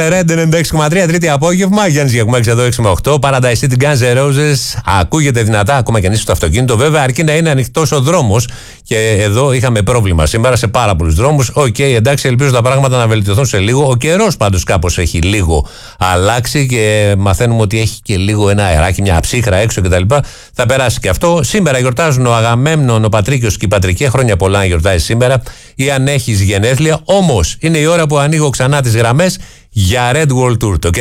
Red 96,3 τρίτη απόγευμα. Γιάννης Γιακουμάκης εδώ 6 με 8. Paradise City Guns N' Roses. Ακούγεται δυνατά ακόμα και αν είσαι στο αυτοκίνητο. Βέβαια, αρκεί να είναι ανοιχτός ο δρόμος. Και εδώ είχαμε πρόβλημα σήμερα σε πάρα πολλούς δρόμους. Εντάξει, ελπίζω τα πράγματα να βελτιωθούν σε λίγο. Ο καιρός πάντως κάπως έχει λίγο αλλάξει και μαθαίνουμε ότι έχει και λίγο ένα αεράκι, μια ψύχρα έξω κτλ. Θα περάσει και αυτό. Σήμερα γιορτάζουν ο Αγαμέμνων, ο Πατρίκιος και η Πατρική. Χρόνια πολλά να γιορτάζει σήμερα. Ή αν έχεις γενέθλια. Όμως είναι η ώρα που ανοίγω ξανά τις γραμμές για Red World Tour.